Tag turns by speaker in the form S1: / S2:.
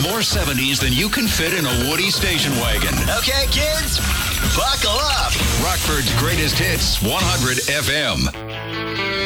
S1: more 70s than you can fit in a Woody station wagon.
S2: Okay, kids, buckle up.
S1: Rockford's greatest hits, 100 FM.